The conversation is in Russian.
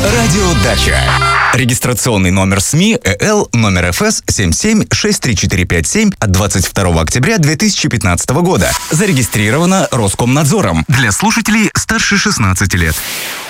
Радио Дача. Регистрационный номер СМИ ЭЛ номер ФС 77-63457 от 22 октября 2015 года. Зарегистрировано Роскомнадзором. Для слушателей старше 16 лет.